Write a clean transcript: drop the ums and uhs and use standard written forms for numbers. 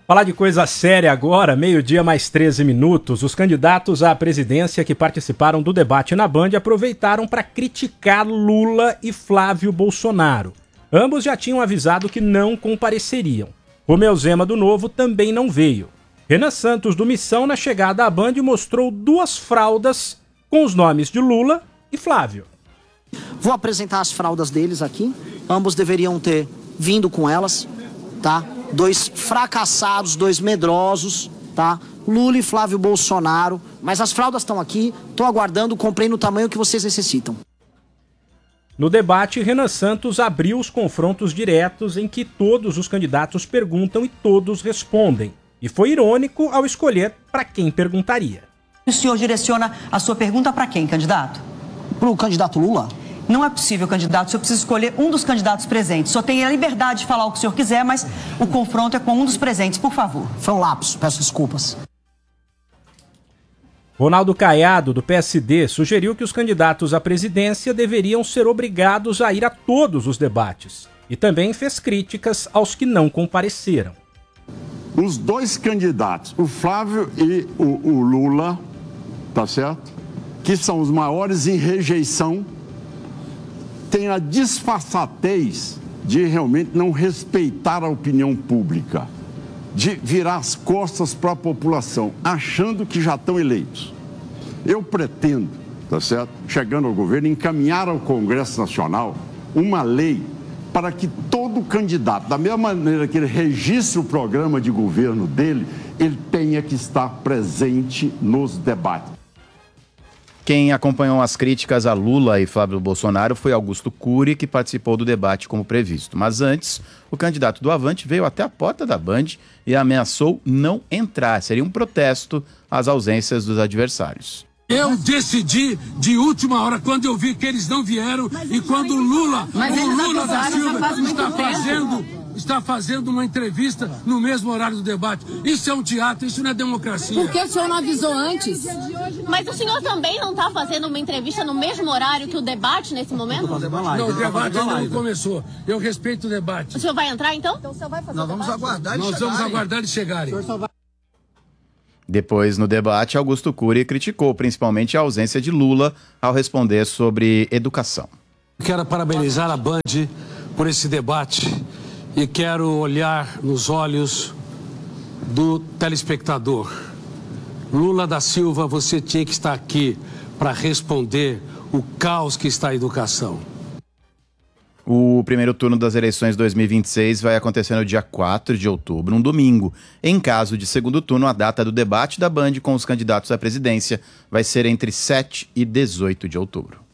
Falar de coisa séria agora, 12h mais 13 minutos. Os candidatos à presidência que participaram do debate na Band aproveitaram para criticar Lula e Flávio Bolsonaro. Ambos já tinham avisado que não compareceriam. Romeu Zema, do Novo, também não veio. Renan Santos, do Missão, na chegada à Band, mostrou 2 fraldas com os nomes de Lula e Flávio. Vou apresentar as fraldas deles aqui. Ambos deveriam ter vindo com elas, tá? 2 fracassados, 2 medrosos, tá? Lula e Flávio Bolsonaro. Mas as fraldas estão aqui, tô aguardando, comprei no tamanho que vocês necessitam. No debate, Renan Santos abriu os confrontos diretos em que todos os candidatos perguntam e todos respondem. E foi irônico ao escolher para quem perguntaria. O senhor direciona a sua pergunta para quem, candidato? Para o candidato Lula? Não é possível, candidato. O senhor precisa escolher um dos candidatos presentes. Só tem a liberdade de falar o que o senhor quiser, mas o confronto é com um dos presentes, por favor. Foi um lapsus, peço desculpas. Ronaldo Caiado, do PSD, sugeriu que os candidatos à presidência deveriam ser obrigados a ir a todos os debates. E também fez críticas aos que não compareceram. Os 2 candidatos, o Flávio e o Lula, tá certo? Que são os maiores em rejeição, tem a disfarçatez de realmente não respeitar a opinião pública, de virar as costas para a população, achando que já estão eleitos. Eu pretendo, tá certo, chegando ao governo, encaminhar ao Congresso Nacional uma lei para que todo candidato, da mesma maneira que ele registre o programa de governo dele, ele tenha que estar presente nos debates. Quem acompanhou as críticas a Lula e Flávio Bolsonaro foi Augusto Cury, que participou do debate como previsto. Mas antes, o candidato do Avante veio até a porta da Band e ameaçou não entrar. Seria um protesto às ausências dos adversários. Eu decidi de última hora, quando eu vi que eles não vieram e quando o Lula da Silva está fazendo uma entrevista no mesmo horário do debate. Isso é um teatro, isso não é democracia. Por que o senhor não avisou antes? Mas o senhor também não está fazendo uma entrevista no mesmo horário que o debate nesse momento? Não, o debate ainda não começou. Eu respeito o debate. O senhor vai entrar então? Então o senhor vai fazer Nós vamos aguardar eles chegarem. Depois, no debate, Augusto Cury criticou principalmente a ausência de Lula ao responder sobre educação. Quero parabenizar a Band por esse debate e quero olhar nos olhos do telespectador. Lula da Silva, você tinha que estar aqui para responder o caos que está a educação. O primeiro turno das eleições 2026 vai acontecer no dia 4 de outubro, um domingo. Em caso de segundo turno, a data do debate da Band com os candidatos à presidência vai ser entre 7 e 18 de outubro.